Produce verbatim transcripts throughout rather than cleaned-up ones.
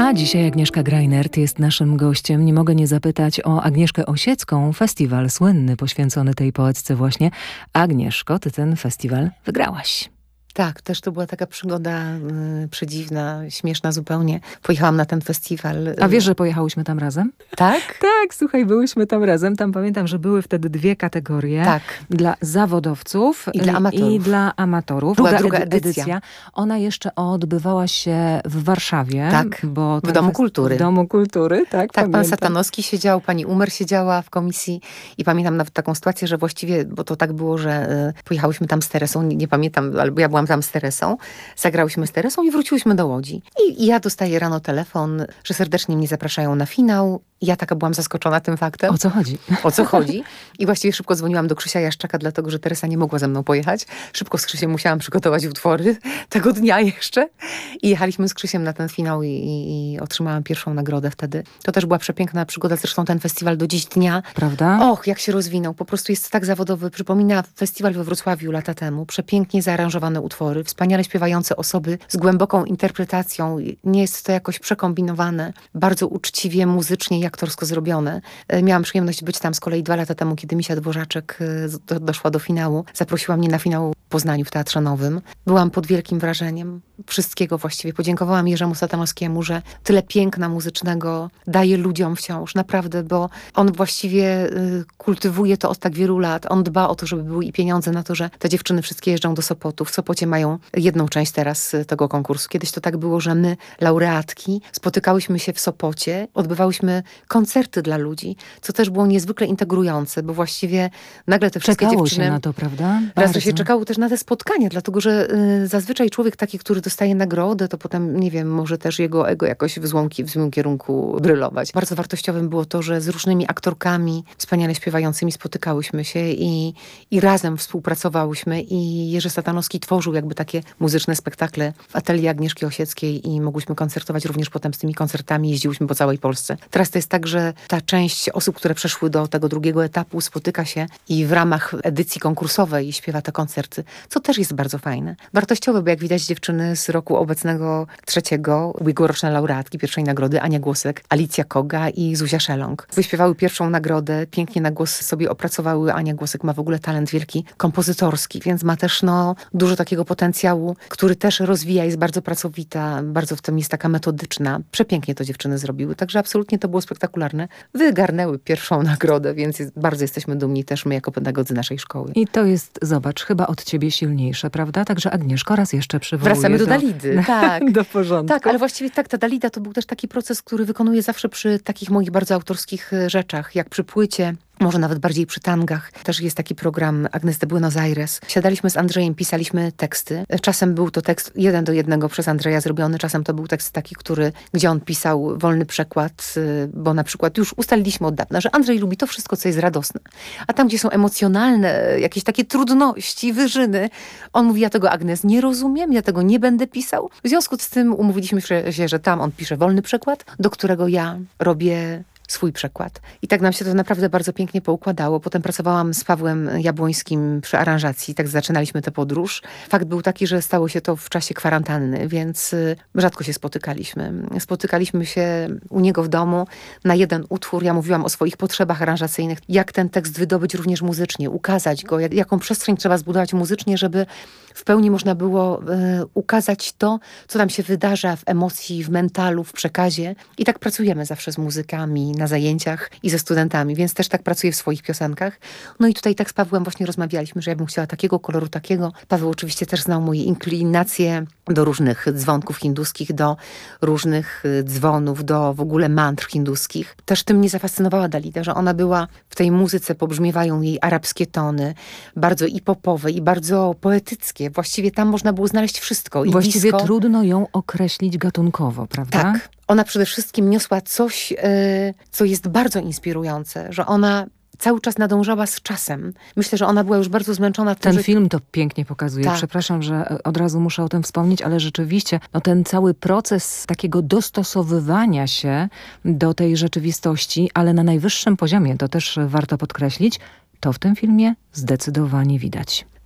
A dzisiaj Agnieszka Greinert jest naszym gościem. Nie mogę nie zapytać o Agnieszkę Osiecką, festiwal słynny poświęcony tej poetce właśnie. Agnieszko, ty ten festiwal wygrałaś. Tak, też to była taka przygoda y, przedziwna, śmieszna zupełnie. Pojechałam na ten festiwal. A wiesz, że pojechałyśmy tam razem? Tak? Tak, słuchaj, byłyśmy tam razem. Tam pamiętam, że były wtedy dwie kategorie. Tak. Dla zawodowców i dla amatorów. I dla amatorów. Była druga, druga edy- edycja. edycja. Ona jeszcze odbywała się w Warszawie. Tak, bo w Domu Kultury. W Domu Kultury, tak. Tak, pamiętam. pan Satanowski siedział, pani Umer siedziała w komisji i pamiętam nawet taką sytuację, że właściwie, bo to tak było, że y, pojechałyśmy tam z Teresą, nie, nie pamiętam, albo ja byłam tam z Teresą, zagrałyśmy z Teresą i wróciłyśmy do Łodzi. I, I ja dostaję rano telefon, że serdecznie mnie zapraszają na finał. I ja taka byłam zaskoczona tym faktem. O co chodzi? O co chodzi? I właściwie szybko dzwoniłam do Krzysia Jaszczaka, dlatego że Teresa nie mogła ze mną pojechać. Szybko z Krzysiem musiałam przygotować utwory tego dnia jeszcze. I jechaliśmy z Krzysiem na ten finał i, i, i otrzymałam pierwszą nagrodę wtedy. To też była przepiękna przygoda. Zresztą ten festiwal do dziś dnia. Prawda? Och, jak się rozwinął. Po prostu jest tak zawodowy. Przypomina festiwal we Wrocławiu lata temu. Przepięknie zaaranżowane utwory. Wspaniale śpiewające osoby z głęboką interpretacją. Nie jest to jakoś przekombinowane. Bardzo uczciwie, muzycznie, aktorsko zrobione. Miałam przyjemność być tam z kolei dwa lata temu, kiedy Misia Dworzeczek do, doszła do finału. Zaprosiła mnie na finał w Poznaniu w Teatrze Nowym. Byłam pod wielkim wrażeniem wszystkiego właściwie. Podziękowałam Jerzemu Satanowskiemu, że tyle piękna muzycznego daje ludziom wciąż. Naprawdę, bo on właściwie y, kultywuje to od tak wielu lat. On dba o to, żeby były i pieniądze na to, że te dziewczyny wszystkie jeżdżą do Sopotu. W Sopocie mają jedną część teraz tego konkursu. Kiedyś to tak było, że my, laureatki, spotykałyśmy się w Sopocie, odbywałyśmy koncerty dla ludzi, co też było niezwykle integrujące, bo właściwie nagle te wszystkie Czekało dziewczyny... się na to, prawda? Raz to się czekało też na te spotkania, dlatego że y, zazwyczaj człowiek taki, który dostaje nagrodę, to potem, nie wiem, może też jego ego jakoś w złym, w złym kierunku brylować. Bardzo wartościowym było to, że z różnymi aktorkami wspaniale śpiewającymi spotykałyśmy się i, i razem współpracowałyśmy i Jerzy Satanowski tworzył jakby takie muzyczne spektakle w atelier Agnieszki Osieckiej i mogłyśmy koncertować również potem z tymi koncertami, jeździłyśmy po całej Polsce. Teraz to jest tak, że ta część osób, które przeszły do tego drugiego etapu, spotyka się i w ramach edycji konkursowej śpiewa te koncerty, co też jest bardzo fajne. Wartościowe, bo jak widać dziewczyny z roku obecnego trzeciego, ubiegłoroczne laureatki pierwszej nagrody, Ania Głosek, Alicja Koga i Zuzia Szelong. Wyśpiewały pierwszą nagrodę, pięknie na głos sobie opracowały. Ania Głosek ma w ogóle talent wielki kompozytorski, więc ma też no, dużo takiego potencjału, który też rozwija, jest bardzo pracowita, bardzo w tym jest taka metodyczna. Przepięknie to dziewczyny zrobiły, także absolutnie to było spektakularne. Wygarnęły pierwszą nagrodę, więc jest, bardzo jesteśmy dumni też my jako pedagodzy naszej szkoły. I to jest, zobacz, chyba od ciebie silniejsze, prawda? Także Agnieszko, raz jeszcze przywołuję Wracamy do, do Dalidy, tak. do porządku. Tak, ale właściwie tak, ta Dalida to był też taki proces, który wykonuję zawsze przy takich moich bardzo autorskich rzeczach, jak przy płycie, może nawet bardziej przy tangach. Też jest taki program Agnes de Buenos Aires. Siadaliśmy z Andrzejem, pisaliśmy teksty. Czasem był to tekst jeden do jednego przez Andrzeja zrobiony, czasem to był tekst taki, który, gdzie on pisał wolny przekład, bo na przykład już ustaliliśmy od dawna, że Andrzej lubi to wszystko, co jest radosne. A tam, gdzie są emocjonalne, jakieś takie trudności, wyżyny, on mówi, ja tego Agnes nie rozumiem, ja tego nie będę pisał. W związku z tym umówiliśmy się, że tam on pisze wolny przekład, do którego ja robię swój przekład. I tak nam się to naprawdę bardzo pięknie poukładało. Potem pracowałam z Pawłem Jabłońskim przy aranżacji, tak zaczynaliśmy tę podróż. Fakt był taki, że stało się to w czasie kwarantanny, więc rzadko się spotykaliśmy. Spotykaliśmy się u niego w domu na jeden utwór. Ja mówiłam o swoich potrzebach aranżacyjnych, jak ten tekst wydobyć również muzycznie, ukazać go, jak, jaką przestrzeń trzeba zbudować muzycznie, żeby w pełni można było e, ukazać to, co nam się wydarza w emocji, w mentalu, w przekazie. I tak pracujemy zawsze z muzykami, na zajęciach i ze studentami, więc też tak pracuję w swoich piosenkach. No i tutaj tak z Pawłem właśnie rozmawialiśmy, że ja bym chciała takiego koloru, takiego. Paweł oczywiście też znał moje inklinacje do różnych dzwonków hinduskich, do różnych dzwonów, do w ogóle mantr hinduskich. Też tym mnie zafascynowała Dalida, że ona była, w tej muzyce pobrzmiewają jej arabskie tony, bardzo i popowe, i bardzo poetyckie. Właściwie tam można było znaleźć wszystko. I właściwie disco. Trudno ją określić gatunkowo, prawda? Tak. Ona przede wszystkim niosła coś, yy, co jest bardzo inspirujące, że ona cały czas nadążała z czasem. Myślę, że ona była już bardzo zmęczona. Tym, ten że... film to pięknie pokazuje. Tak. Przepraszam, że od razu muszę o tym wspomnieć, ale rzeczywiście no, ten cały proces takiego dostosowywania się do tej rzeczywistości, ale na najwyższym poziomie, to też warto podkreślić, to w tym filmie zdecydowanie widać.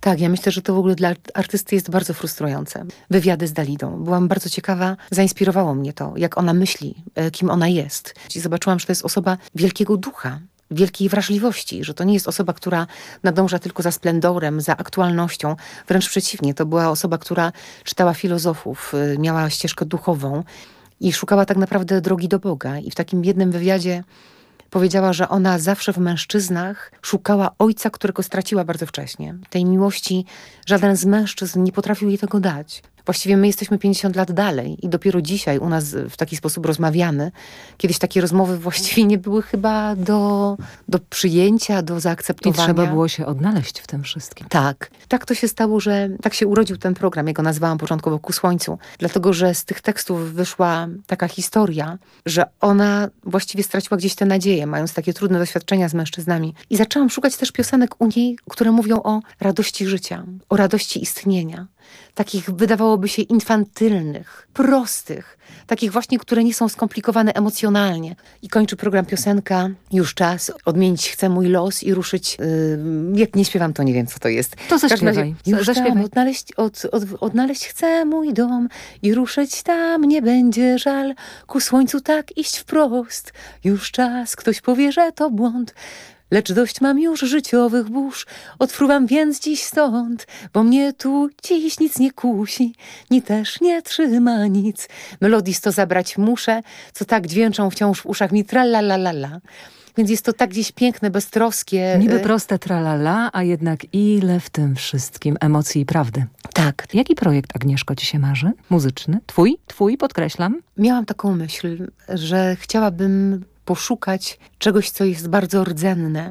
Tak, ja myślę, że to w ogóle dla artysty jest bardzo frustrujące. Wywiady z Dalidą. Byłam bardzo ciekawa, zainspirowało mnie to, jak ona myśli, kim ona jest. I zobaczyłam, że to jest osoba wielkiego ducha, wielkiej wrażliwości, że to nie jest osoba, która nadąża tylko za splendorem, za aktualnością. Wręcz przeciwnie, to była osoba, która czytała filozofów, miała ścieżkę duchową i szukała tak naprawdę drogi do Boga. I w takim jednym wywiadzie powiedziała, że ona zawsze w mężczyznach szukała ojca, którego straciła bardzo wcześnie. Tej miłości żaden z mężczyzn nie potrafił jej tego dać. Właściwie my jesteśmy pięćdziesiąt lat dalej i dopiero dzisiaj u nas w taki sposób rozmawiamy. Kiedyś takie rozmowy właściwie nie były chyba do, do przyjęcia, do I zaakceptowania. trzeba było się odnaleźć w tym wszystkim. Tak. Tak to się stało, że tak się urodził ten program. Ja go nazwałam początkowo Ku Słońcu. Dlatego, że z tych tekstów wyszła taka historia, że ona właściwie straciła gdzieś tę nadzieję, mając takie trudne doświadczenia z mężczyznami. I zaczęłam szukać też piosenek u niej, które mówią o radości życia, o radości istnienia. Takich wydawałoby się infantylnych, prostych, takich właśnie, które nie są skomplikowane emocjonalnie. I kończy program piosenka Już czas, odmienić chcę mój los i ruszyć, yy, jak nie śpiewam, to nie wiem, co to jest. To W każdym razie, zaśpiewaj. Już Zaśpiewaj. tam odnaleźć, od, od, odnaleźć chcę mój dom i ruszyć tam, nie będzie żal, ku słońcu tak iść wprost. Już czas, ktoś powie, że to błąd. Lecz dość mam już życiowych burz, odfruwam więc dziś stąd, bo mnie tu dziś nic nie kusi, ni też nie trzyma nic. Melodii sto zabrać muszę, co tak dźwięczą wciąż w uszach mi tra-la-la-la-la. Więc jest to tak gdzieś piękne, beztroskie. Niby proste tralala, a jednak ile w tym wszystkim emocji i prawdy. Tak. Jaki projekt, Agnieszko, ci się marzy? Muzyczny? Twój? Twój, podkreślam. Miałam taką myśl, że chciałabym poszukać czegoś, co jest bardzo rdzenne,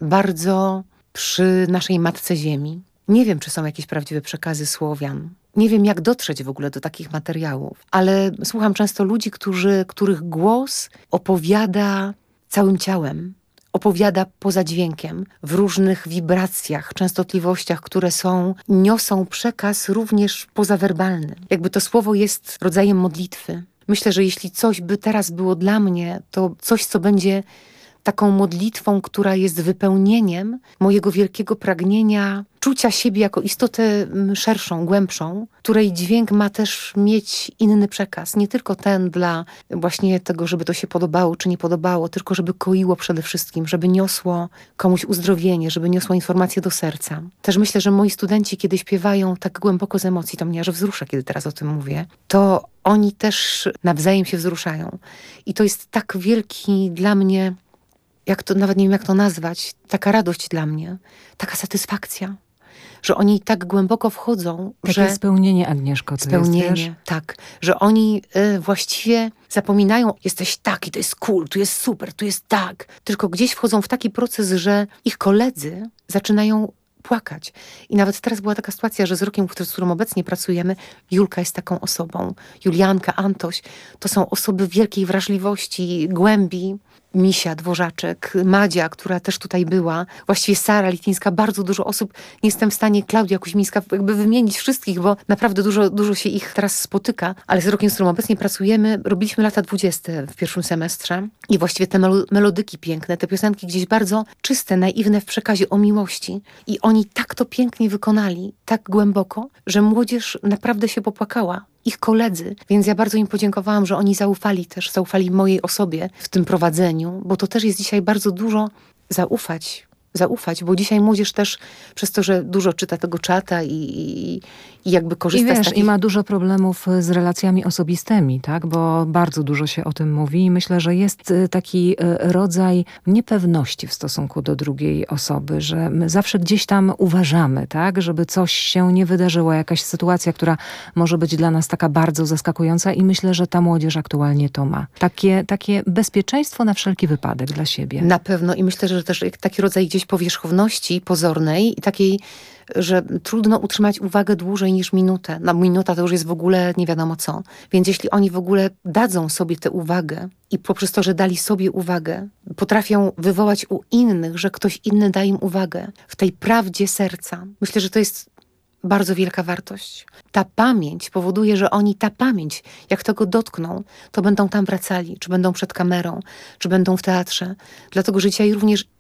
bardzo przy naszej Matce Ziemi. Nie wiem, czy są jakieś prawdziwe przekazy Słowian. Nie wiem, jak dotrzeć w ogóle do takich materiałów, ale słucham często ludzi, którzy, których głos opowiada całym ciałem, opowiada poza dźwiękiem, w różnych wibracjach, częstotliwościach, które są, niosą przekaz również pozawerbalny. Jakby to słowo jest rodzajem modlitwy. Myślę, że jeśli coś by teraz było dla mnie, to coś, co będzie taką modlitwą, która jest wypełnieniem mojego wielkiego pragnienia czucia siebie jako istotę szerszą, głębszą, której dźwięk ma też mieć inny przekaz. Nie tylko ten dla właśnie tego, żeby to się podobało czy nie podobało, tylko żeby koiło przede wszystkim, żeby niosło komuś uzdrowienie, żeby niosło informacje do serca. Też myślę, że moi studenci, kiedy śpiewają tak głęboko z emocji, to mnie aż wzrusza, kiedy teraz o tym mówię, to oni też nawzajem się wzruszają. I to jest tak wielki dla mnie, jak to, nawet nie wiem jak to nazwać, taka radość dla mnie, taka satysfakcja, że oni tak głęboko wchodzą, Takie że... spełnienie, Agnieszko, to Spełnienie, jest, wiesz? tak. Że oni y, właściwie zapominają, jesteś taki, to jest cool, tu jest super, tu jest tak. Tylko gdzieś wchodzą w taki proces, że ich koledzy zaczynają płakać. I nawet teraz była taka sytuacja, że z rokiem, z którym obecnie pracujemy, Julka jest taką osobą. Julianka, Antoś, to są osoby wielkiej wrażliwości, głębi. Misia Dworzaczek, Madzia, która też tutaj była, właściwie Sara Litwińska, bardzo dużo osób, nie jestem w stanie, Klaudia Kuźmińska, jakby wymienić wszystkich, bo naprawdę dużo, dużo się ich teraz spotyka, ale z rokiem, z którym obecnie pracujemy, robiliśmy lata dwudzieste w pierwszym semestrze i właściwie te melo- melodyki piękne, te piosenki gdzieś bardzo czyste, naiwne w przekazie o miłości i oni tak to pięknie wykonali, tak głęboko, że młodzież naprawdę się popłakała. Ich koledzy, więc ja bardzo im podziękowałam, że oni zaufali też, zaufali mojej osobie w tym prowadzeniu, bo to też jest dzisiaj bardzo dużo zaufać, zaufać, bo dzisiaj młodzież też przez to, że dużo czyta tego czata i, i, i jakby korzysta I wiesz, z takich... i ma dużo problemów z relacjami osobistymi, tak? Bo bardzo dużo się o tym mówi i myślę, że jest taki rodzaj niepewności w stosunku do drugiej osoby, że my zawsze gdzieś tam uważamy, tak? Żeby coś się nie wydarzyło, jakaś sytuacja, która może być dla nas taka bardzo zaskakująca i myślę, że ta młodzież aktualnie to ma. Takie, takie bezpieczeństwo na wszelki wypadek dla siebie. Na pewno i myślę, że też taki rodzaj gdzieś powierzchowności pozornej i takiej, że trudno utrzymać uwagę dłużej niż minutę. No minuta to już jest w ogóle nie wiadomo co. Więc jeśli oni w ogóle dadzą sobie tę uwagę i poprzez to, że dali sobie uwagę, potrafią wywołać u innych, że ktoś inny da im uwagę w tej prawdzie serca. Myślę, że to jest bardzo wielka wartość. Ta pamięć powoduje, że oni, ta pamięć, jak tego dotkną, to będą tam wracali, czy będą przed kamerą, czy będą w teatrze. Dlatego, że dzisiaj również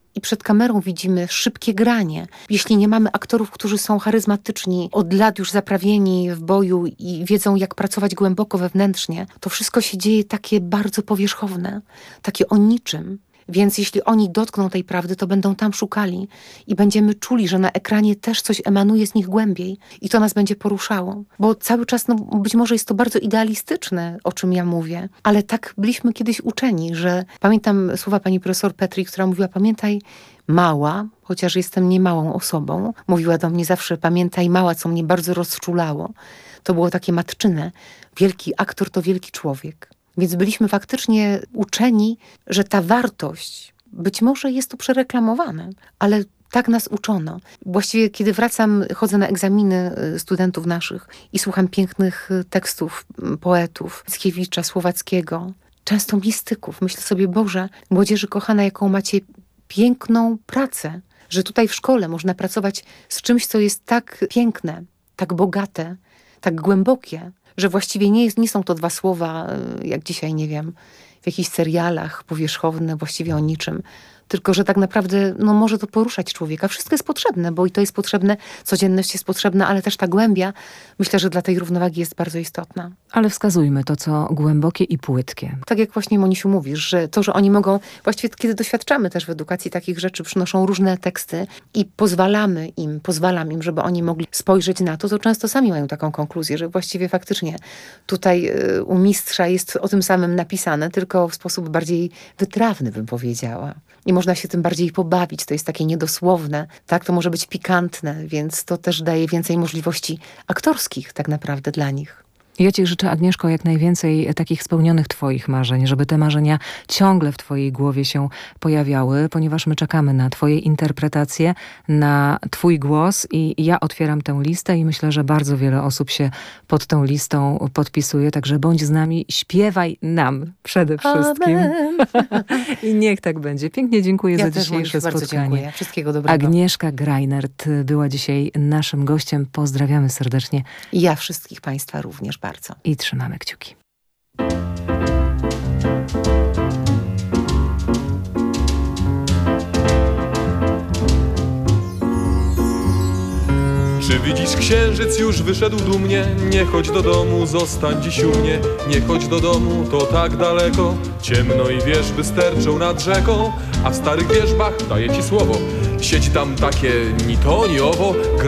i przed kamerą widzimy szybkie granie, jeśli nie mamy aktorów, którzy są charyzmatyczni, od lat już zaprawieni w boju i wiedzą, jak pracować głęboko wewnętrznie, to wszystko się dzieje takie bardzo powierzchowne, takie o niczym. Więc jeśli oni dotkną tej prawdy, to będą tam szukali i będziemy czuli, że na ekranie też coś emanuje z nich głębiej i to nas będzie poruszało. Bo cały czas, no, być może jest to bardzo idealistyczne, o czym ja mówię, ale tak byliśmy kiedyś uczeni, że pamiętam słowa pani profesor Petri, która mówiła, pamiętaj, mała, chociaż jestem niemałą osobą, mówiła do mnie zawsze, pamiętaj, mała, co mnie bardzo rozczulało. To było takie matczyne. Wielki aktor to wielki człowiek. Więc byliśmy faktycznie uczeni, że ta wartość, być może jest tu przereklamowane, ale tak nas uczono. Właściwie kiedy wracam, chodzę na egzaminy studentów naszych i słucham pięknych tekstów poetów, Mickiewicza, Słowackiego, często mistyków. Myślę sobie, Boże, młodzieży kochana, jaką macie piękną pracę, że tutaj w szkole można pracować z czymś, co jest tak piękne, tak bogate, tak głębokie, że właściwie nie, jest, nie są to dwa słowa, jak dzisiaj, nie wiem, w jakichś serialach powierzchowne, właściwie o niczym. Tylko że tak naprawdę no, może to poruszać człowieka. Wszystko jest potrzebne, bo i to jest potrzebne, codzienność jest potrzebna, ale też ta głębia, myślę, że dla tej równowagi jest bardzo istotna. Ale wskazujmy to, co głębokie i płytkie. Tak jak właśnie, Monisiu, mówisz, że to, że oni mogą, właściwie kiedy doświadczamy też w edukacji takich rzeczy, przynoszą różne teksty i pozwalamy im, pozwalam im, żeby oni mogli spojrzeć na to, to często sami mają taką konkluzję, że właściwie faktycznie tutaj u mistrza jest o tym samym napisane, tylko w sposób bardziej wytrawny, bym powiedziała. I można się tym bardziej pobawić, to jest takie niedosłowne, tak? To może być pikantne, więc to też daje więcej możliwości aktorskich tak naprawdę dla nich. Ja ci życzę, Agnieszko, jak najwięcej takich spełnionych twoich marzeń, żeby te marzenia ciągle w twojej głowie się pojawiały, ponieważ my czekamy na twoje interpretacje, na twój głos i ja otwieram tę listę i myślę, że bardzo wiele osób się pod tą listą podpisuje, także bądź z nami, śpiewaj nam przede wszystkim. I niech tak będzie. Pięknie dziękuję ja za też dzisiejsze bardzo spotkanie. Dziękuję. Wszystkiego dobrego. Agnieszka Greinert była dzisiaj naszym gościem. Pozdrawiamy serdecznie. I ja wszystkich państwa również bardzo. I trzymamy kciuki. Czy widzisz, księżyc już wyszedł dumnie? Nie chodź do domu, zostań dziś u mnie. Nie chodź do domu, to tak daleko. Ciemno i wierzby sterczą nad rzeką, a w starych wierzbach, daję ci słowo, siedzi tam takie ni to, ni owo.